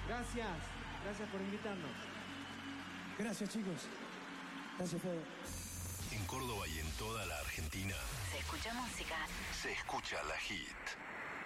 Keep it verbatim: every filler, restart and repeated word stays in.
Gracias, gracias por invitarnos. Gracias, chicos. Gracias, Fede. En Córdoba y en toda la Argentina Se escucha música. se escucha La Hit.